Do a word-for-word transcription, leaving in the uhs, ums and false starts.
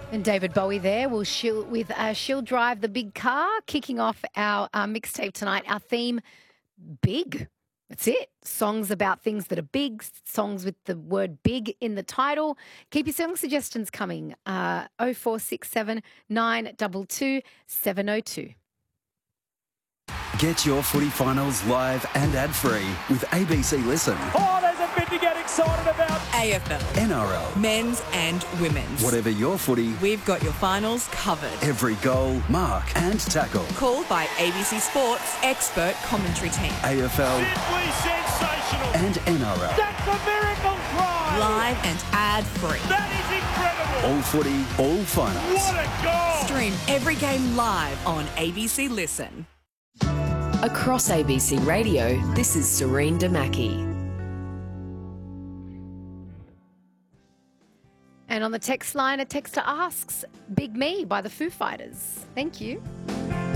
And David Bowie there will she'll, with uh, She'll Drive the Big Car, kicking off our uh, mixtape tonight. Our theme, big. That's it. Songs about things that are big, songs with the word big in the title. Keep your song suggestions coming. Uh, oh four six seven, nine two two, seven oh two. Get your footy finals live and ad-free with A B C Listen. Oh, there's a bit to get excited about. A F L, N R L, men's and women's. whatever your footy, We've got your finals covered. every goal, mark and tackle. Called by A B C Sports expert commentary team. A F L Simply sensational. and N R L. That's a miracle try. Live and ad-free. That is incredible. All footy, all finals. What a goal. Stream every game live on A B C Listen. Across A B C Radio, this is Serene Damaki. And on the text line, a texter asks, Big Me by the Foo Fighters. Thank you.